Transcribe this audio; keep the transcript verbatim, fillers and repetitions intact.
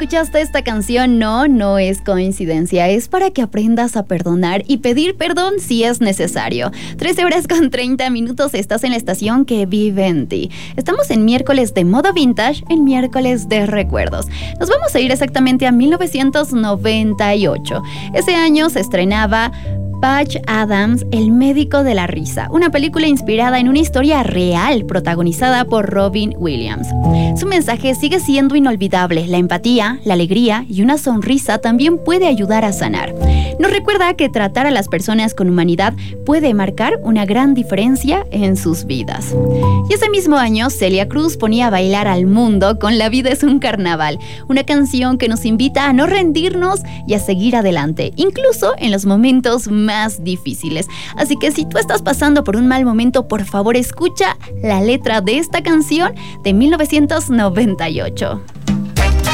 escuchaste esta canción, no, no es coincidencia, es para que aprendas a perdonar y pedir perdón si es necesario. trece horas con treinta minutos, estás en la estación que vive en ti. Estamos en miércoles de moda vintage, en miércoles de recuerdos. Nos vamos a ir exactamente a mil novecientos noventa y ocho. Ese año se estrenaba Patch Adams, El médico de la risa, una película inspirada en una historia real protagonizada por Robin Williams. Su mensaje sigue siendo inolvidable: la empatía, la alegría y una sonrisa también puede ayudar a sanar. Nos recuerda que tratar a las personas con humanidad puede marcar una gran diferencia en sus vidas. Y ese mismo año, Celia Cruz ponía a bailar al mundo con La vida es un carnaval, una canción que nos invita a no rendirnos y a seguir adelante, incluso en los momentos más más difíciles. Así que si tú estás pasando por un mal momento, por favor escucha la letra de esta canción de mil novecientos noventa y ocho.